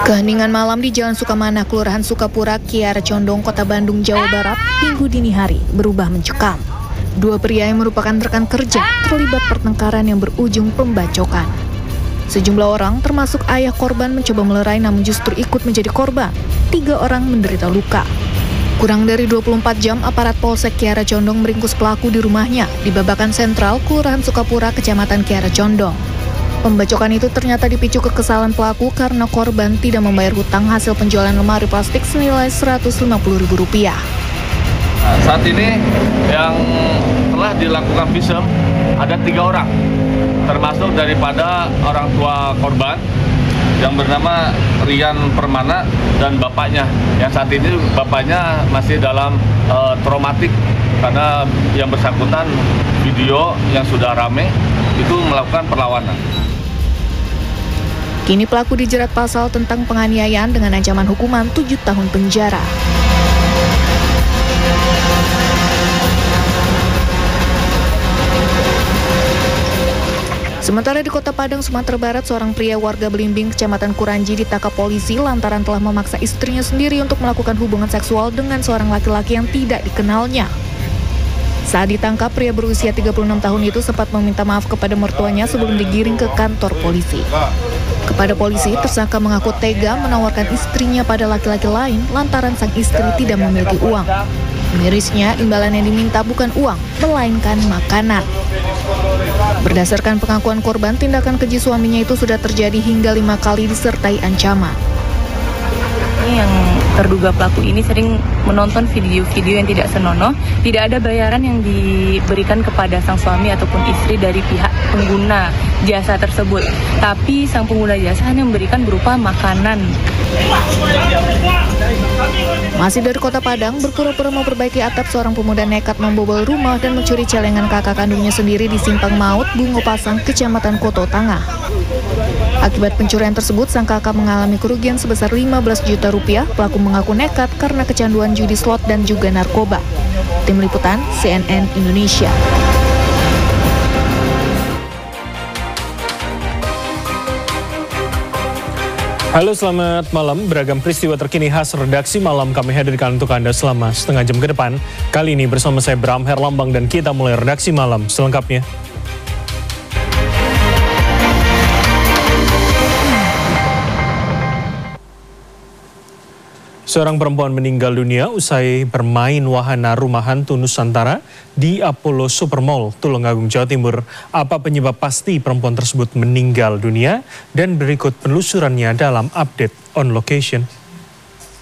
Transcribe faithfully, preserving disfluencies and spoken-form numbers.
Keheningan malam di Jalan Sukamana, Kelurahan Sukapura, Kiara Condong, Kota Bandung, Jawa Barat, Minggu dini hari berubah mencekam. Dua pria yang merupakan rekan kerja terlibat pertengkaran yang berujung pembacokan. Sejumlah orang, termasuk ayah korban, mencoba melerai namun justru ikut menjadi korban. Tiga orang menderita luka. Kurang dari dua puluh empat jam, aparat Polsek Kiara Condong meringkus pelaku di rumahnya di Babakan Sentral, Kelurahan Sukapura, Kecamatan Kiara Condong. Pembacokan itu ternyata dipicu kekesalan pelaku karena korban tidak membayar hutang hasil penjualan lemari plastik senilai seratus lima puluh ribu rupiah. Nah, saat ini yang telah dilakukan visum ada tiga orang, termasuk daripada orang tua korban yang bernama Rian Permana dan bapaknya. Yang saat ini bapaknya masih dalam uh, traumatik karena yang bersangkutan video yang sudah rame itu melakukan perlawanan. Kini pelaku dijerat pasal tentang penganiayaan dengan ancaman hukuman tujuh tahun penjara. Sementara di Kota Padang, Sumatera Barat, seorang pria warga Belimbing, Kecamatan Kuranji, ditangkap polisi lantaran telah memaksa istrinya sendiri untuk melakukan hubungan seksual dengan seorang laki-laki yang tidak dikenalnya. Saat ditangkap, pria berusia tiga puluh enam tahun itu sempat meminta maaf kepada mertuanya sebelum digiring ke kantor polisi. Kepada polisi, tersangka mengaku tega menawarkan istrinya pada laki-laki lain lantaran sang istri tidak memiliki uang. Mirisnya, imbalan yang diminta bukan uang, melainkan makanan. Berdasarkan pengakuan korban, tindakan keji suaminya itu sudah terjadi hingga lima kali disertai ancaman. Yang terduga pelaku ini sering menonton video-video yang tidak senonoh, tidak ada bayaran yang diberikan kepada sang suami ataupun istri dari pihak pengguna jasa tersebut. Tapi sang pengguna jasa hanya memberikan berupa makanan. Masih dari Kota Padang, berpura-pura memperbaiki atap, seorang pemuda nekat membobol rumah dan mencuri celengan kakak kandungnya sendiri di Simpang Maut, Bungo Pasang, Kecamatan Koto Tangah. Akibat pencurian tersebut, sang kakak mengalami kerugian sebesar lima belas juta rupiah. Pelaku mengaku nekat karena kecanduan judi slot dan juga narkoba. Tim Liputan C N N Indonesia. Halo, selamat malam. Beragam peristiwa terkini khas redaksi malam kami hadirkan untuk Anda selama setengah jam ke depan. Kali ini bersama saya Bram Herlambang dan kita mulai redaksi malam selengkapnya. Seorang perempuan meninggal dunia usai bermain wahana rumah hantu Nusantara di Apollo Supermall, Tulungagung, Jawa Timur. Apa penyebab pasti perempuan tersebut meninggal dunia? Dan berikut penelusurannya dalam update on location.